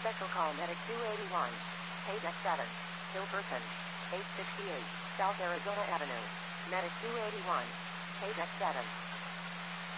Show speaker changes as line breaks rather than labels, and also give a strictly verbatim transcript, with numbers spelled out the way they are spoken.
Special call Medic two eighty-one. Paydeck seven. Hillperson. eight sixty-eight. South Arizona Avenue. Medic two eighty-one. Paydeck seven.